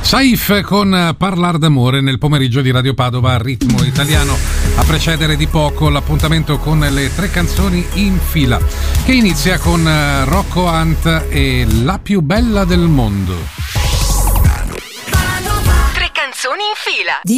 Saif con Parlar d'amore nel pomeriggio di Radio Padova a ritmo italiano, a precedere di poco l'appuntamento con le 3 canzoni in fila, che inizia con Rocco Hunt e La più bella del mondo. 3 canzoni in fila.